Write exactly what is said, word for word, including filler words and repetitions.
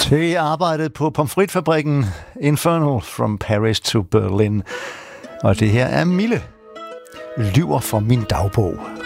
Til arbejdet på pomfritfabrikken Infernal from Paris to Berlin. Og det her er Mille. Lyver for min dagbog.